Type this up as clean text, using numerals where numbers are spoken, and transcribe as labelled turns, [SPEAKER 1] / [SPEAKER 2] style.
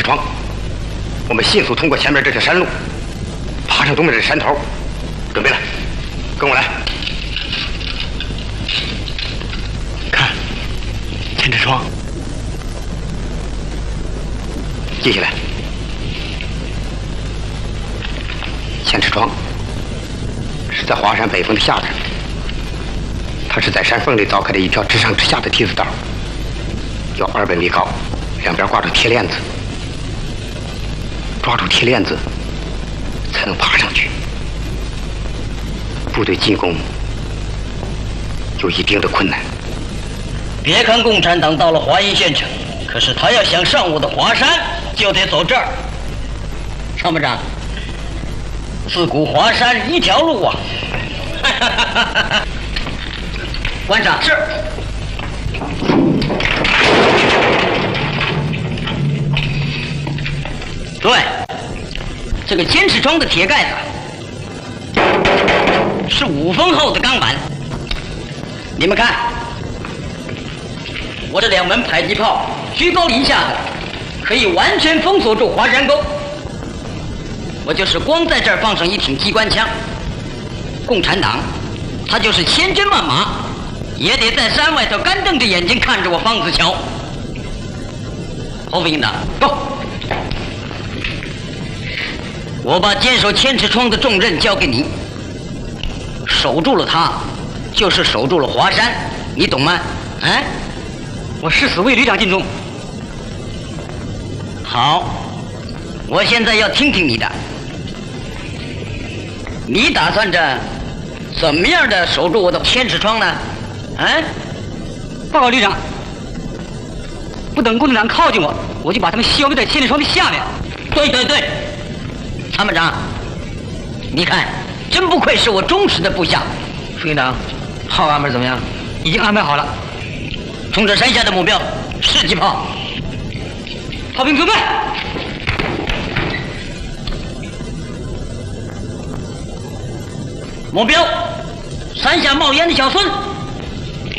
[SPEAKER 1] 窗，我们迅速通过前面这条山路，爬上东面的山头。准备了，跟我来。看，千尺窗。接下来，千尺窗是在华山北峰的下边，它是在山缝里凿开的一条直上直下的梯子道，有200米高，两边挂着铁链子，抓住铁链子才能爬上去。部队进攻有一定的困难。
[SPEAKER 2] 别看共产党到了华阴县城，可是他要想上我的华山，就得走这儿。参谋长，自古华山一条路啊！关上。是。对，这个监视窗的铁盖子是5分厚的钢板。你们看，我这2门迫击炮居高临下的，可以完全封锁住华山沟。我就是光在这儿放上一挺机关枪，共产党他就是千军万马，也得在山外头干瞪着眼睛看着我方子桥。侯副营长，走！我把坚守千尺窗的重任交给你，守住了它，就是守住了华山，你懂吗？哎，
[SPEAKER 3] 我誓死为旅长尽忠。
[SPEAKER 2] 好，我现在要听听你的，你打算着怎么样的守住我的千尺窗呢？哎，
[SPEAKER 3] 报告旅长，不等共产党靠近我，我就把他们消灭在千尺窗的下面。
[SPEAKER 2] 对对对，参谋长，你看，真不愧是我忠实的部下。
[SPEAKER 3] 副营长，炮安排怎么样？已经安排好了。
[SPEAKER 2] 冲着山下的目标，射击炮。
[SPEAKER 3] 炮兵准备。
[SPEAKER 2] 目标，山下冒烟的小村。